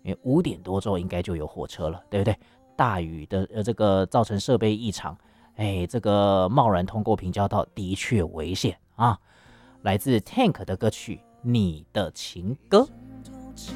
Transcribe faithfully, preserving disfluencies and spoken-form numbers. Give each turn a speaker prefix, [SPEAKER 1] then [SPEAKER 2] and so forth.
[SPEAKER 1] 因为五点多之后应该就有火车了，对不对？大雨的呃这个造成设备异常，哎，这个贸然通过平交道的确危险啊。来自 Tank 的歌曲《你的情歌》。